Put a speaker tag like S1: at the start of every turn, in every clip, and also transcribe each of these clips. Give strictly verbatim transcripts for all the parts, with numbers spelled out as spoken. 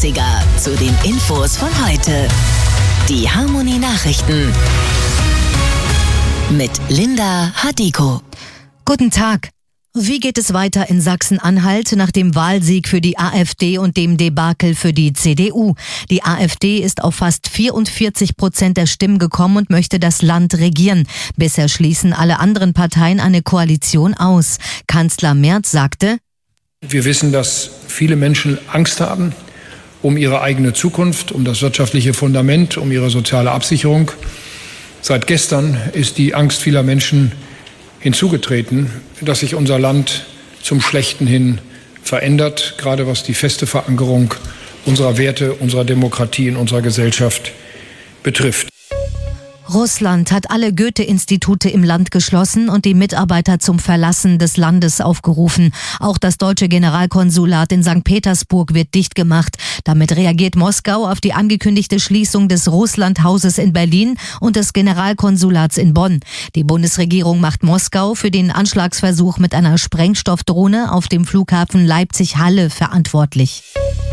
S1: achtziger zu den Infos von heute. Die Harmonie Nachrichten mit Linda Hadiko.
S2: Guten Tag. Wie geht es weiter in Sachsen-Anhalt nach dem Wahlsieg für die AfD und dem Debakel für die C D U? Die AfD ist auf fast vierundvierzig Prozent der Stimmen gekommen und möchte das Land regieren. Bisher schließen alle anderen Parteien eine Koalition aus. Kanzler Merz sagte:
S3: Wir wissen, dass viele Menschen Angst haben um ihre eigene Zukunft, um das wirtschaftliche Fundament, um ihre soziale Absicherung. Seit gestern ist die Angst vieler Menschen hinzugetreten, dass sich unser Land zum Schlechten hin verändert, gerade was die feste Verankerung unserer Werte, unserer Demokratie in unserer Gesellschaft betrifft.
S2: Russland hat alle Goethe-Institute im Land geschlossen und die Mitarbeiter zum Verlassen des Landes aufgerufen. Auch das deutsche Generalkonsulat in Sankt Petersburg wird dicht gemacht. Damit reagiert Moskau auf die angekündigte Schließung des Russlandhauses in Berlin und des Generalkonsulats in Bonn. Die Bundesregierung macht Moskau für den Anschlagsversuch mit einer Sprengstoffdrohne auf dem Flughafen Leipzig-Halle verantwortlich.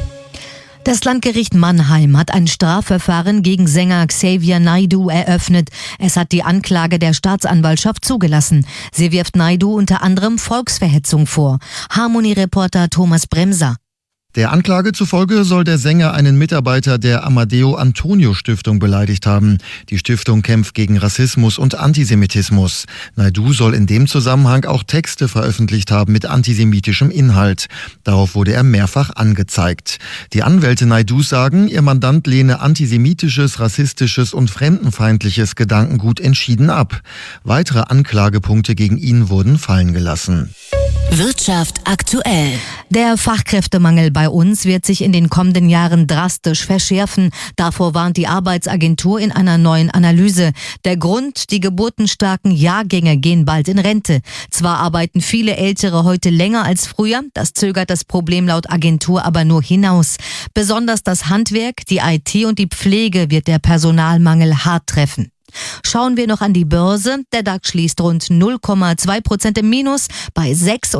S2: Das Landgericht Mannheim hat ein Strafverfahren gegen Sänger Xavier Naidoo eröffnet. Es hat die Anklage der Staatsanwaltschaft zugelassen. Sie wirft Naidoo unter anderem Volksverhetzung vor. Harmonie-Reporter Thomas Bremser.
S4: Der Anklage zufolge soll der Sänger einen Mitarbeiter der Amadeo Antonio Stiftung beleidigt haben. Die Stiftung kämpft gegen Rassismus und Antisemitismus. Naidoo soll in dem Zusammenhang auch Texte veröffentlicht haben mit antisemitischem Inhalt. Darauf wurde er mehrfach angezeigt. Die Anwälte Naidoos sagen, ihr Mandant lehne antisemitisches, rassistisches und fremdenfeindliches Gedankengut entschieden ab. Weitere Anklagepunkte gegen ihn wurden fallen gelassen.
S1: Wirtschaft aktuell.
S2: Der Fachkräftemangel bei uns wird sich in den kommenden Jahren drastisch verschärfen. Davor warnt die Arbeitsagentur in einer neuen Analyse. Der Grund: die geburtenstarken Jahrgänge gehen bald in Rente. Zwar arbeiten viele Ältere heute länger als früher, das zögert das Problem laut Agentur aber nur hinaus. Besonders das Handwerk, die I T und die Pflege wird der Personalmangel hart treffen. Schauen wir noch an die Börse. Der DAX schließt rund null Komma zwei Prozent im Minus bei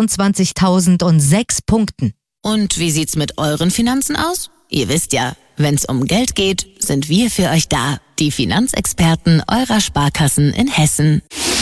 S2: sechsundzwanzigtausendsechs Punkten.
S1: Und wie sieht's mit euren Finanzen aus? Ihr wisst ja, wenn's um Geld geht, sind wir für euch da. Die Finanzexperten eurer Sparkassen in Hessen.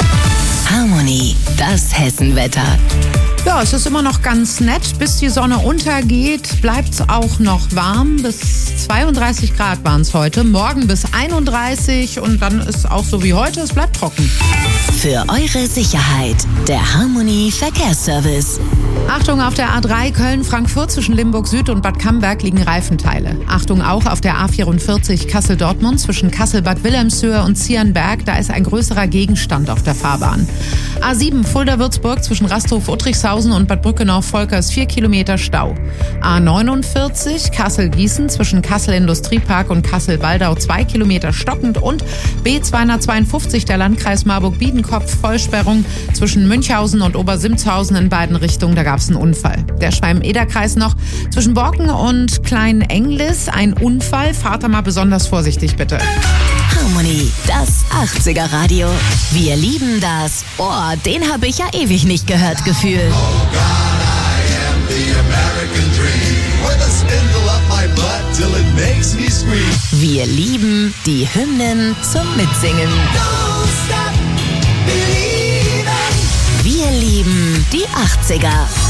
S1: Harmonie, das Hessenwetter.
S5: Ja, es ist immer noch ganz nett. Bis die Sonne untergeht, bleibt es auch noch warm. Bis zweiunddreißig Grad waren es heute. Morgen bis einunddreißig und dann ist auch so wie heute, es bleibt trocken.
S1: Für eure Sicherheit, der Harmonie Verkehrsservice.
S5: Achtung, auf der A drei Köln-Frankfurt zwischen Limburg Süd und Bad Camberg liegen Reifenteile. Achtung auch auf der A vierundvierzig Kassel-Dortmund zwischen Kassel-Bad Wilhelmshöhe und Ziernberg. Da ist ein größerer Gegenstand auf der Fahrbahn. A sieben Fulda-Würzburg zwischen Rasthof-Uttrichshausen und Bad Brückenau-Volkers vier Kilometer Stau. A neunundvierzig Kassel-Gießen zwischen Kassel-Industriepark und Kassel-Waldau zwei Kilometer stockend und B zweihundertzweiundfünfzig der Landkreis Marburg-Biedenkopf Vollsperrung zwischen Münchhausen und Obersimzhausen in beiden Richtungen. Da gab es einen Unfall. Der Schwalm-Eder-Kreis noch zwischen Borken und Klein-Englis. Ein Unfall. Fahrt da mal besonders vorsichtig, bitte.
S1: Harmonie, das achtziger Radio. Wir lieben das. Oh, den habe ich ja ewig nicht gehört, gefühlt.
S6: Oh God, I am the American dream. With a spindle up my butt till it makes me scream.
S1: Wir lieben die Hymnen zum Mitsingen.
S6: Don't stop believing.
S1: Wir lieben die achtziger.